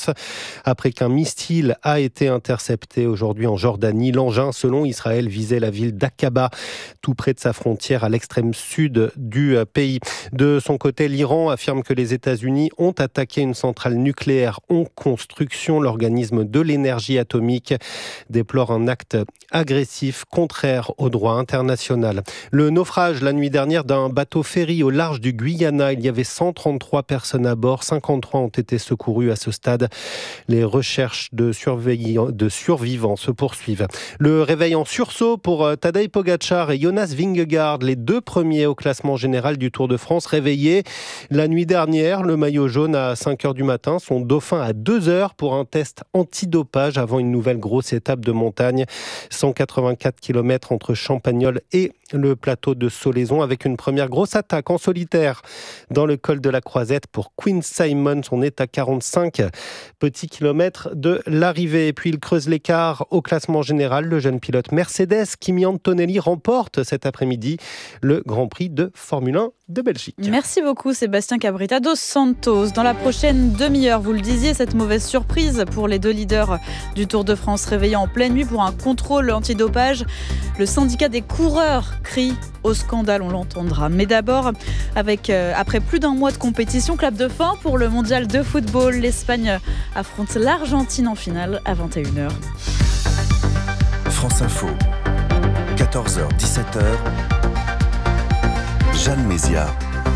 Hamas. Après qu'un missile a été intercepté aujourd'hui en Jordanie, l'engin, selon Israël, visait la ville d'Aqaba, tout près de sa frontière à l'extrême sud du pays. De son côté, l'Iran affirme que les États-Unis ont attaqué une centrale nucléaire en construction. L'organisme de l'énergie atomique déplore un acte agressif contraire au droit international. Le naufrage la nuit dernière d'un bateau-ferry au large du Guyana. Il y avait 133 personnes à bord. 53 ont été secourues à ce stade. Les recherches de survivants se poursuivent. Le réveil en sursaut pour Tadej Pogačar et Jonas Vingegaard, les deux premiers au classement général du Tour de France, réveillés la nuit dernière. Le maillot jaune à 5h du matin, son dauphin à 2h pour un test antidopage avant une nouvelle grosse étape de montagne. 184 km entre Champagnole et le plateau de Solaison, avec une première grosse attaque en solitaire dans le col de la Croisette pour Quinn Simmons. On est à 45 petits kilomètres de l'arrivée. Et puis il creuse l'écart au classement général. Le jeune pilote Mercedes, Kimi Antonelli, remporte cet après-midi le Grand Prix de Formule 1 de Belgique. Merci beaucoup Sébastien Cabrita dos Santos. Dans la prochaine demi-heure, vous le disiez, cette mauvaise surprise pour les deux leaders du Tour de France réveillés en pleine nuit pour un contrôle antidopage. Le syndicat des coureurs crie au scandale, on l'entendra. Mais d'abord, après plus d'un mois de compétition, clap de fin pour le mondial de football. L'Espagne affronte l'Argentine en finale à 21h. France Info, 14h, 17h. Jeanne Mézia.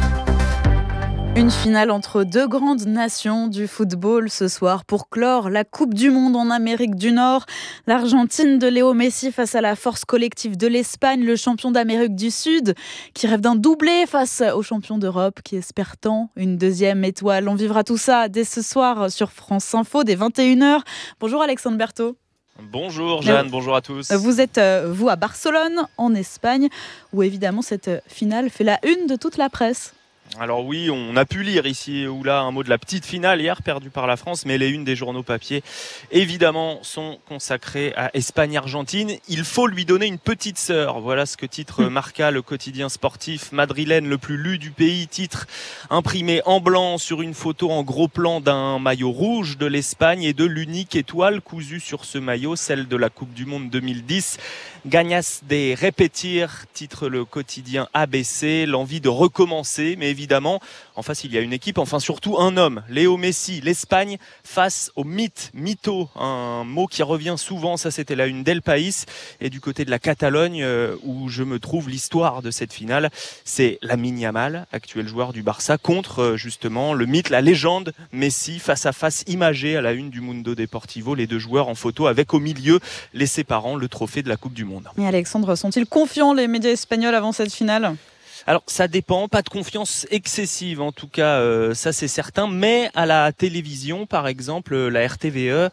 Une finale entre deux grandes nations du football ce soir pour clore la Coupe du Monde en Amérique du Nord. L'Argentine de Léo Messi face à la force collective de l'Espagne, le champion d'Amérique du Sud qui rêve d'un doublé face au champion d'Europe qui espère tant une deuxième étoile. On vivra tout ça dès ce soir sur France Info dès 21h. Bonjour Alexandre Berthaud. Bonjour Jeanne, bonjour à tous. Vous êtes, vous, à Barcelone, en Espagne, où évidemment cette finale fait la une de toute la presse. Alors oui, on a pu lire ici ou là un mot de la petite finale hier perdue par la France, mais les unes des journaux papier, évidemment, sont consacrées à Espagne-Argentine. Il faut lui donner une petite sœur. Voilà ce que titre Marca, le quotidien sportif madrilène le plus lu du pays. Titre imprimé en blanc sur une photo en gros plan d'un maillot rouge de l'Espagne et de l'unique étoile cousue sur ce maillot, celle de la Coupe du Monde 2010. Ganas de repetir, titre le quotidien ABC, l'envie de recommencer, mais évidemment, en face il y a une équipe, enfin surtout un homme, Léo Messi, l'Espagne face au mytho, un mot qui revient souvent, ça c'était la une d'El País, et du côté de la Catalogne, où je me trouve, l'histoire de cette finale, c'est Lamine Yamal, actuel joueur du Barça, contre justement le mythe, la légende Messi, face à face imagé à la une du Mundo Deportivo, les deux joueurs en photo avec au milieu les séparant le trophée de la Coupe du Monde. Et Alexandre, sont-ils confiants les médias espagnols avant cette finale ? Alors ça dépend, pas de confiance excessive en tout cas, ça c'est certain, mais à la télévision par exemple, la RTVE,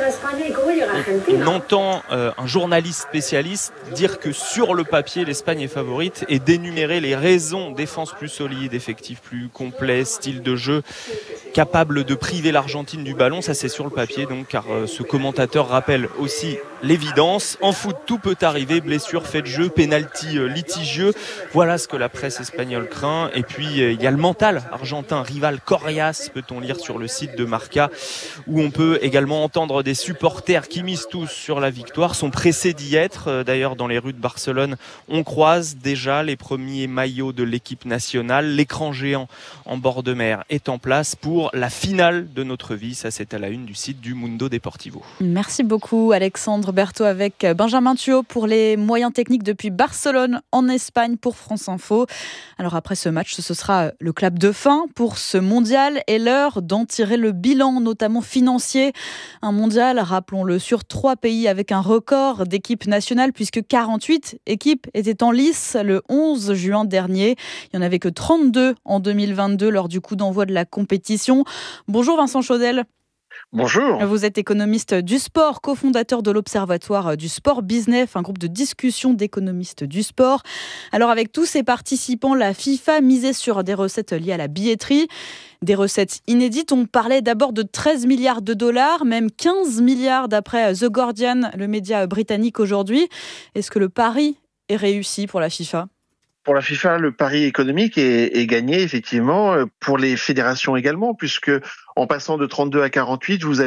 on entend un journaliste spécialiste dire que sur le papier l'Espagne est favorite et d'énumérer les raisons: défense plus solide, effectif plus complet, style de jeu capable de priver l'Argentine du ballon, ça c'est sur le papier donc, car ce commentateur rappelle aussi l'évidence, en foot tout peut arriver, blessure, fait de jeu, pénalty litigieux, voilà ce que la presse espagnole craint. Et puis il y a le mental argentin, rival coriace, peut-on lire sur le site de Marca, où on peut également entendre des supporters qui misent tous sur la victoire, sont pressés d'y être. D'ailleurs dans les rues de Barcelone, on croise déjà les premiers maillots de l'équipe nationale, l'écran géant en bord de mer est en place pour la finale de notre vie, ça c'est à la une du site du Mundo Deportivo. Merci beaucoup Alexandre Berthaud avec Benjamin Thuot pour les moyens techniques depuis Barcelone en Espagne pour France Info. Alors après ce match, ce sera le clap de fin pour ce mondial et l'heure d'en tirer le bilan, notamment financier. Un mondial, rappelons-le, sur 3 pays avec un record d'équipes nationales puisque 48 équipes étaient en lice le 11 juin dernier. Il n'y en avait que 32 en 2022 lors du coup d'envoi de la compétition. Bonjour Vincent Chaudel. Bonjour. Vous êtes économiste du sport, cofondateur de l'Observatoire du Sport Business, un groupe de discussion d'économistes du sport. Alors avec tous ces participants, la FIFA misait sur des recettes liées à la billetterie, des recettes inédites. On parlait d'abord de 13 milliards de dollars, même 15 milliards d'après The Guardian, le média britannique aujourd'hui. Est-ce que le pari est réussi pour la FIFA ? Pour la FIFA, le pari économique est gagné, effectivement, pour les fédérations également, puisque en passant de 32 à 48, vous